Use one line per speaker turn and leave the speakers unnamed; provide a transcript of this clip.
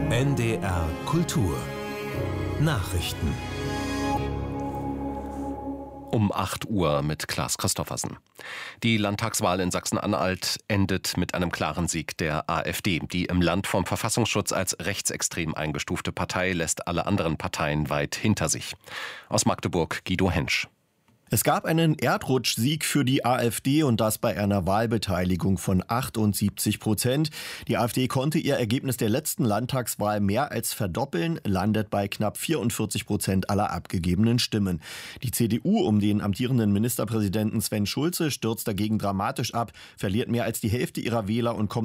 NDR Kultur Nachrichten
Um 8 Uhr mit Klaas Christoffersen. Die Landtagswahl in Sachsen-Anhalt endet mit einem klaren Sieg der AfD. Die im Land vom Verfassungsschutz als rechtsextrem eingestufte Partei lässt alle anderen Parteien weit hinter sich. Aus Magdeburg Guido Hensch.
Es gab einen Erdrutschsieg für die AfD und das bei einer Wahlbeteiligung von 78%. Die AfD konnte ihr Ergebnis der letzten Landtagswahl mehr als verdoppeln, landet bei knapp 44% aller abgegebenen Stimmen. Die CDU um den amtierenden Ministerpräsidenten Sven Schulze stürzt dagegen dramatisch ab, verliert mehr als die Hälfte ihrer Wähler und kommt